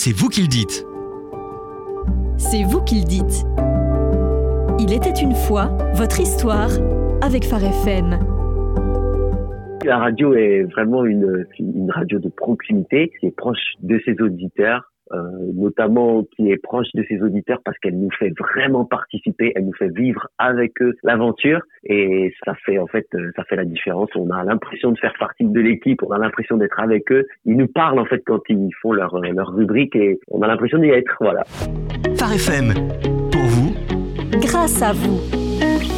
C'est vous qui le dites. C'est vous qui le dites. Il était une fois votre histoire avec Phare FM. La radio est vraiment une radio de proximité qui est proche de ses auditeurs, notamment qui est proche de ses auditeurs parce qu'elle nous fait vraiment participer, elle nous fait vivre avec eux l'aventure et ça fait la différence. On a l'impression de faire partie de l'équipe, on a l'impression d'être avec eux. Ils nous parlent en fait quand ils font leur rubrique et on a l'impression d'y être, voilà. Phare FM, pour vous, grâce à vous.